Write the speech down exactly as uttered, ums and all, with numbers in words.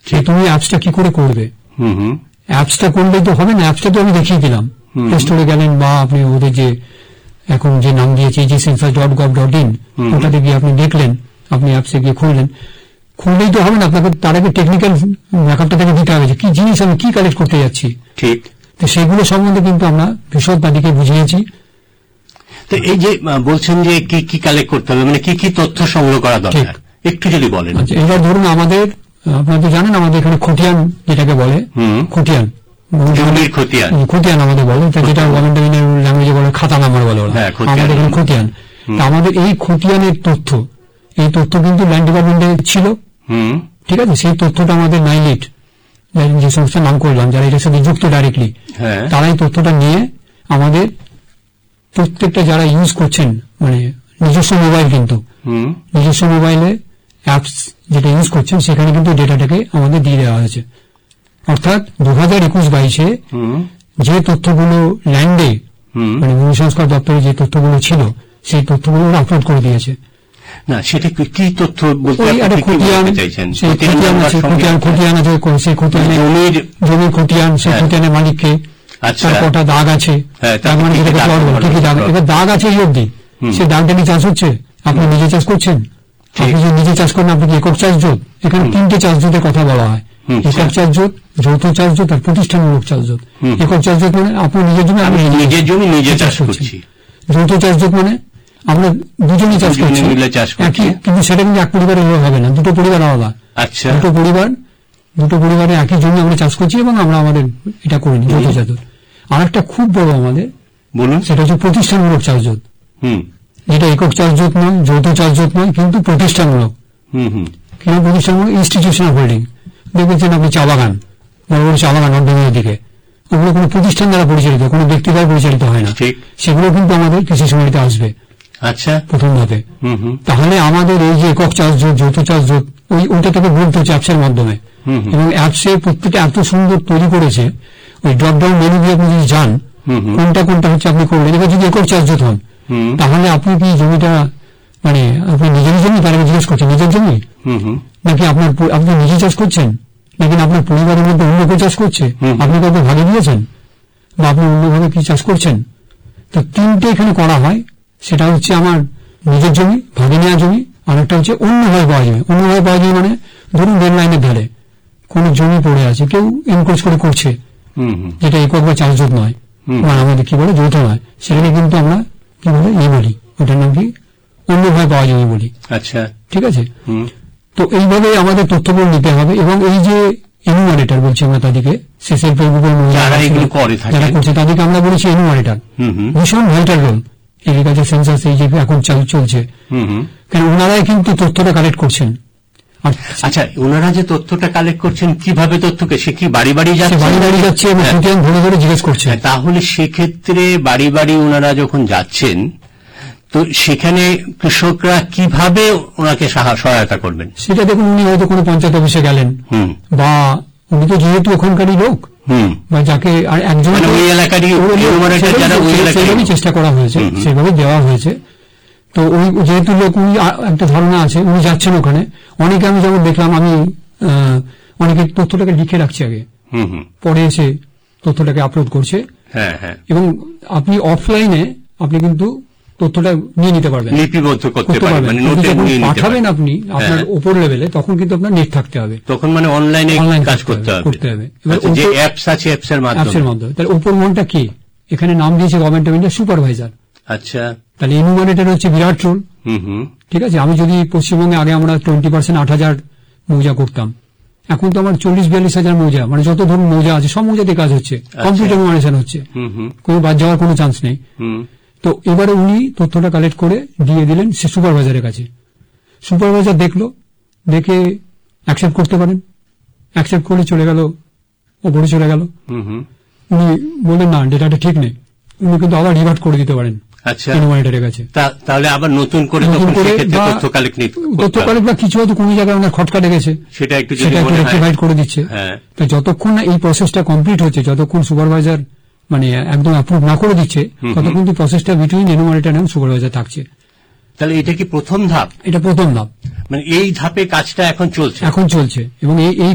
যে তুমি অ্যাপসটা কি করে করবে। অ্যাপসটা করলে তো হবে না, অ্যাপসটা তো আমি দেখিয়ে দিলাম, প্লে স্টোরে গেলেন বা আপনি ওদের যে এখন যে নাম দিয়েছে easy census dot gov dot in ওটাতে গিয়ে আপনি দেখলেন, আপনি অ্যাপসে গিয়ে খুললেন, খুললেই তো হবে না, আপনাকে তার আগে টেকনিক্যাল ব্যাপারটা থেকে দিতে হবে যে কি জিনিস আমি কি কালেক্ট করতে যাচ্ছি। ঠিক, তো সেগুলো সম্বন্ধে কিন্তু আমরা বিশদ তাদেরকে বুঝিয়েছি। তো এই যে বলছেন যে কি কি কালেক্ট করতে হবে, মানে কি কি তথ্য সংগ্রহ করা দরকার একটু যদি বলেন। আচ্ছা, এবার ধরুন আমাদের, আপনারা তো জানেন আমাদের এখানে খতিয়ান যেটাকে বলে, খতিয়ান খতিয়ান খতিয়ান আমাদের বলে, যেটা গভর্নমেন্ট ল্যাঙ্গুয়েজে বলে খাতা নাম্বার বলে, আমাদের এখানে খতিয়ান। আমাদের এই খতিয়ানের তথ্য, এই তথ্য কিন্তু ল্যান্ড ডিপার্টমেন্টে ছিল, ঠিক আছে। সেই তথ্যটা আমাদের নাইলিট যে সংস্থার নাম করলাম, যারা এটার সাথে যুক্ত ডাইরেক্টলি, তারা এই তথ্যটা নিয়ে আমাদের প্রত্যেকটা যারা ইউজ করছেন, মানে নিজস্ব মোবাইল, কিন্তু নিজস্ব মোবাইলে অ্যাপস যেটা ইউজ করছেন সেখানে কিন্তু ডেটাটাকে আমাদের দিয়ে দেওয়া হয়েছে। অর্থাৎ দু হাজার একুশ বাইশে যে তথ্যগুলো ল্যান্ডে মানে ভূমি সংস্কার দপ্তরে যে তথ্যগুলো ছিল সেই তথ্যগুলো আপলোড করে দিয়েছে। না, সেটা কি তথ্য বলতে চাইছেন? খতিয়ান আছে, সেই খতিয়ানে জমির খতিয়ান, সেই খতিয়ানের মালিককে, তার কটা দাগ আছে, তার মানে ঠিকই দাগ, এবার দাগ আছে এই অব্দি, সে দাগটা কি চাষ হচ্ছে, আপনি নিজে চাষ করছেন, আপনি যদি নিজে চাষ করেন আপনি কি একক চাষ জোট, এখানে তিনটে চাষ জোটের কথা বলা হয়, একক চাষ জোট, যৌথ চাষ জোট আর প্রতিষ্ঠানমূলক চাষ জোট। একক চাষ জোট মানে আপনার নিজের জমি, আমি নিজের জমি নিজে চাষ করছি। যৌথ চাষ জোট মানে আমরা দুজনই চাষ করছি, কিন্তু সেটা কিন্তু এক পরিবারের হবে না, দুটো পরিবার আলাদা। আচ্ছা, দুটো পরিবার, দুটো পরিবারে একই জমি আমরা চাষ করছি এবং আমরা আমাদের এটা করিনি যৌথ চাষ জোট। আর একটা খুব বড় আমাদের বলুন, সেটা হচ্ছে প্রতিষ্ঠানমূলক চাষ জোট, যেটা একক চাষ জোট নয়, যৌথ চাষ জোট নয়, কিন্তু প্রতিষ্ঠানমূলক। কিনা প্রতিষ্ঠানমূলক ইনস্টিটিউশনাল হোল্ডিং, দেখবেছেন আপনি চা বাগান, বড় বড় চা বাগান অর্ধেকের দিকে, ওগুলো কোনো প্রতিষ্ঠান দ্বারা পরিচালিত, কোনো ব্যক্তি দ্বারা পরিচালিত হয় না, সেগুলো কিন্তু আমাদের কৃষি সমিতিতে আসবে। আচ্ছা, প্রথম ধাপে। তাহলে আমাদের এই যে একক চাষ জোট, যৌথ চাষ জোট, ওই ওইটা থেকে বলতে হচ্ছে অ্যাপসের মাধ্যমে, এবং অ্যাপসে প্রত্যেকটা এত সুন্দর তৈরি করেছে, ওই ড্রপ ডাউন মেনু দিয়ে আপনি যদি যান কোনটা কোনটা হচ্ছে আপনি করলেন। এবার যদি একক চাষ জোট হন তাহলে আপনি কি জমিটা মানে আপনি নিজের জমি, তার আগে জিজ্ঞেস করছেন নিজের জমি নাকি আপনার আপনি নিজে চাষ করছেন, নাকি আপনার পরিবারের মধ্যে অন্য কেউ চাষ করছে, আপনি কাউকে ভাগে দিয়েছেন, বা আপনি অন্যভাবে কি চাষ করছেন। তো তিনটে এখানে করা হয়, সেটা হচ্ছে আমার নিজের জমি, ভাগে নেওয়া জমি, আর একটা হচ্ছে অন্যভাবে পাওয়া জমি। অন্যভাবে পাওয়া জমি মানে ধরুন রেল লাইনের ধারে কোন জমি পড়ে আছে, কেউ এনক্রোচ করে করছে, যেটা একক বা চাষ জোট নয়, মানে আমাদের কি বলে যৌথ নয়, সেখানে কিন্তু আমরা কি বলে এই বলি, ওটার নাম কি অন্যভাবে পাওয়া জমি বলি। আচ্ছা, ঠিক আছে। তো এইভাবে আমাদের তথ্যগুলো নিতে হবে, এবং এই যে এনুমারেটার বলছি আমরা তাদেরকে, শেষের ফেসবুকের যারা করছে তাদেরকে আমরা বলেছি এনুমারেটার, ভীষণ ভাইটাল রোল এগ্রিকালচার সেন্সাস এই যে এখন চলছে, কারণ ওনারাই কিন্তু তথ্যটা কালেক্ট করছেন। আচ্ছা, ওনারা যে তথ্যটা কালেক্ট করছেন কিভাবে তথ্যকে, সে কি বাড়ি বাড়ি যাচ্ছে, বাড়ি বাড়ি যাচ্ছে এবং খতিয়ান ধরে ধরে জিজ্ঞেস করছে। তাহলে সেক্ষেত্রে বাড়ি বাড়ি ওনারা যখন যাচ্ছেন, তো সেখানে কৃষকরা কিভাবে ওনাকে সহায়তা করবেন সেটা দেখুন। উনি হয়তো কোনো পঞ্চায়েত অফিসে গেলেন, বা উনি তো যেহেতু ওখানকারই লোক, বা যাকে আর একজন ওই এলাকারই চেষ্টা করা হয়েছে, সেভাবে দেওয়া হয়েছে। তো ওই যেহেতু লোক, উনি একটা ধারণা আছে, উনি যাচ্ছেন ওখানে। অনেকে আমি যেমন দেখলাম, আমি অনেকে তথ্যটাকে লিখে রাখছি আগে, পরে এসে তথ্যটাকে আপলোড করছে, এবং আপনি অফলাইনে আপনি কিন্তু তথ্যটা নিয়ে নিতে পারবেন, লিপিবদ্ধ করতে পারবেন, পাঠাবেন আপনি আপনার উপর লেভেলে, তখন কিন্তু আপনার নেট থাকতে হবে, তখন মানে অনলাইনে কাজ করতে হবে। এবার যে অ্যাপস আছে অ্যাপসের মাধ্যমে, তাহলে উপর মনটা কি, এখানে নাম দিয়েছে গভর্নমেন্ট অফ ইন্ডিয়া সুপারভাইজার। আচ্ছা, তাহলে এনুমারেটর হচ্ছে বিরাট রোল। ঠিক আছে। আমি যদি পশ্চিমবঙ্গে আগে আমরা টোয়েন্টি পার্সেন্ট আট হাজার মৌজা করতাম, এখন তো আমার চল্লিশ বিয়াল্লিশ হাজার মৌজা, মানে যত ধরুন মৌজা আছে সব মৌজাতে কাজ হচ্ছে, কমপ্লিট এনুমারেশন হচ্ছে, কোনো বাদ যাওয়ার কোনো চান্স নেই। তো এবারে উনি তথ্যটা কালেক্ট করে দিয়ে দিলেন সে সুপারভাইজারের কাছে। সুপারভাইজার দেখলো, দেখে অ্যাকসেপ্ট করতে পারেন, অ্যাকসেপ্ট করে চলে গেল, ওপরে চলে গেল। উনি বললেন না ডেটাটা ঠিক নেই, উনি কিন্তু আবার রিভার্ট করে দিতে পারেন এনুমারেটরের কাছে। তাহলে আবার নতুন করে তথ্য কালেক্ট তথ্য কালেক্ট বা কিছু হয়তো কোনো জায়গায় ওনার খটকা লেগেছে, সেটা একটু রেকটিফাইড করে দিচ্ছে। তো যতক্ষণ না এই প্রসেসটা কমপ্লিট হচ্ছে, যতক্ষণ সুপারভাইজার মানে একদম অ্যাপ্রুভ না করে দিচ্ছে, ততক্ষণ কিন্তু প্রসেসটা বিটুইন এনুমারেটর এবং সুপারভাইজার থাকছে। তাহলে এটা কি প্রথম ধাপ? এটা প্রথম ধাপ, মানে এই ধাপে কাজটা এখন চলছে, এখন চলছে এবং এই